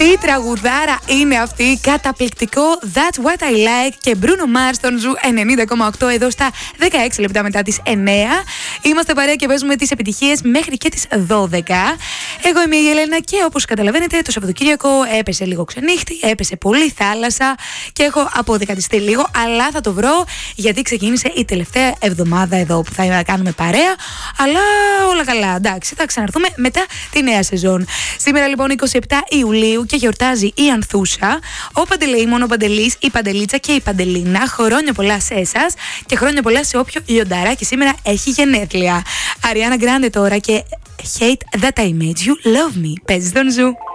Τι τραγουδάρα είναι αυτή, καταπληκτικό That's What I Like και Bruno Mars στον Ζου 90,8 εδώ στα 16 λεπτά μετά τις 9. Είμαστε παρέα και παίζουμε τις επιτυχίες μέχρι και τις 12. Εγώ είμαι η Ελένα και όπως καταλαβαίνετε το Σαββατοκύριακο έπεσε λίγο ξενύχτη, έπεσε πολύ θάλασσα και έχω αποδεκατιστεί λίγο, αλλά θα το βρω γιατί ξεκίνησε η τελευταία εβδομάδα εδώ που θα κάνουμε παρέα, αλλά όλα καλά, εντάξει, θα ξαναρθούμε μετά τη νέα σεζόν. Σήμερα λοιπόν 27 Ιουλίου και γιορτάζει η Ανθούσα, ο Παντελεήμων, ο Παντελής, η Παντελίτσα και η Παντελίνα. Χρόνια πολλά σε εσάς και χρόνια πολλά σε όποιο λιονταράκι σήμερα έχει γενέθλια. Ariana Grande τώρα και Hate That I Made You Love Me. Παίζει τον Ζου.